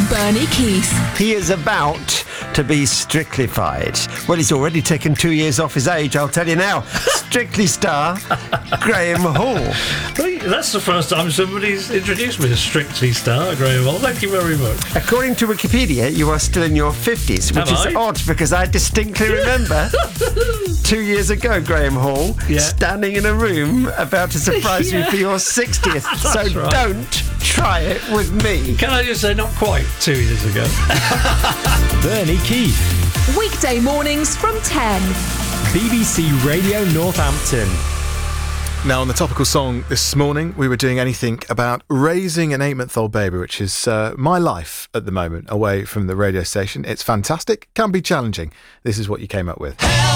Bernie Keith. He is about to be Strictlyfied. Well, he's already taken 2 years off his age, I'll tell you now. Strictly star Graham Hall. That's the first time somebody's introduced me as Strictly star Graham Hall. Thank you very much. According to Wikipedia, you are still in your 50s, which is odd because I distinctly remember 2 years ago, Graham Hall, standing in a room about to surprise you for your 60th. So right. Don't try it with me. Can I just say, not quite 2 years ago. Bernie Keith. Weekday mornings from 10. BBC Radio Northampton. Now, on the topical song this morning, we were doing anything about raising an 8-month-old baby, which is my life at the moment, away from the radio station. It's fantastic, can be challenging. This is what you came up with.